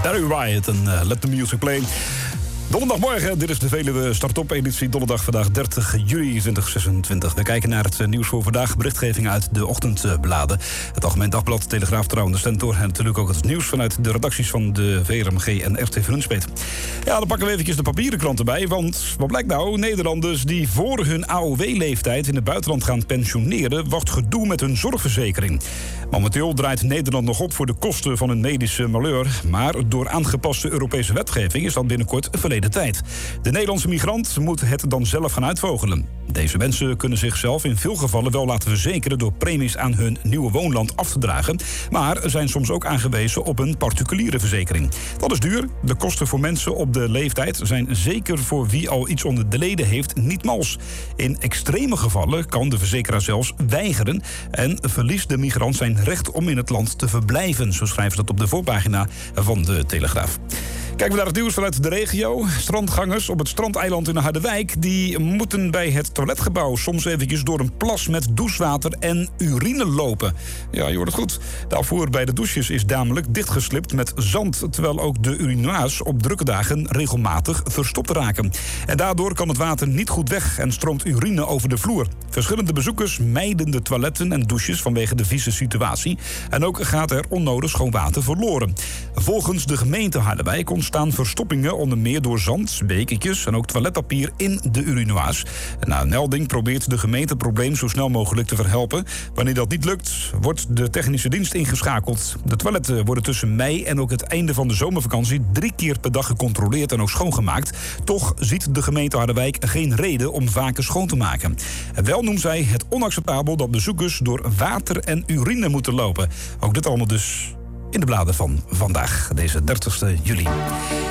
Barry White en Let the Music Play. Donderdagmorgen, dit is de Veluwe Start-up-editie. Donderdag vandaag 30 juli 2026. We kijken naar het nieuws voor vandaag. Berichtgeving uit de ochtendbladen. Het Algemeen Dagblad, Telegraaf, Trouw en de Stentor. En natuurlijk ook het nieuws vanuit de redacties van de VRMG en RTV Nunspeet. Ja, dan pakken we eventjes de papieren krant erbij. Want wat blijkt nou? Nederlanders die voor hun AOW-leeftijd in het buitenland gaan pensioneren, wacht gedoe met hun zorgverzekering. Momenteel draait Nederland nog op voor de kosten van een medische malheur. Maar door aangepaste Europese wetgeving is dat binnenkort verleden tijd. De Nederlandse migrant moet het dan zelf gaan uitvogelen. Deze mensen kunnen zichzelf in veel gevallen wel laten verzekeren door premies aan hun nieuwe woonland af te dragen, maar zijn soms ook aangewezen op een particuliere verzekering. Dat is duur. De kosten voor mensen op de leeftijd zijn zeker voor wie al iets onder de leden heeft niet mals. In extreme gevallen kan de verzekeraar zelfs weigeren en verliest de migrant zijn recht om in het land te verblijven. Zo schrijven ze dat op de voorpagina van de Telegraaf. Kijken we naar het nieuws vanuit de regio. Strandgangers op het strandeiland in Harderwijk die moeten bij het toiletgebouw soms eventjes door een plas met douchewater en urine lopen. Ja, je hoort het goed. De afvoer bij de douches is namelijk dichtgeslipt met zand, terwijl ook de urinoirs op drukke dagen regelmatig verstopt raken. En daardoor kan het water niet goed weg en stroomt urine over de vloer. Verschillende bezoekers mijden de toiletten en douches vanwege de vieze situatie. En ook gaat er onnodig schoon water verloren. Volgens de gemeente Harderwijk ontstaan verstoppingen onder meer door zand, bekertjes en ook toiletpapier in de urinoirs. Na een melding probeert de gemeente het probleem zo snel mogelijk te verhelpen. Wanneer dat niet lukt, wordt de technische dienst ingeschakeld. De toiletten worden tussen mei en ook het einde van de zomervakantie 3 keer per dag gecontroleerd en ook schoongemaakt. Toch ziet de gemeente Harderwijk geen reden om vaker schoon te maken. En wel noemt zij het onacceptabel dat bezoekers door water en urine moeten lopen. Ook dit allemaal dus in de bladen van vandaag, deze 30 juli.